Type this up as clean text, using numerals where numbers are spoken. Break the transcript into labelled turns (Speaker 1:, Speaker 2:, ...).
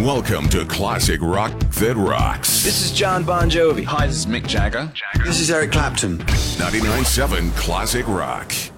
Speaker 1: Welcome to Classic Rock That Rocks.
Speaker 2: This is John Bon Jovi.
Speaker 3: Hi, this is Mick Jagger.
Speaker 4: This is Eric Clapton.
Speaker 1: 99.7 Classic Rock.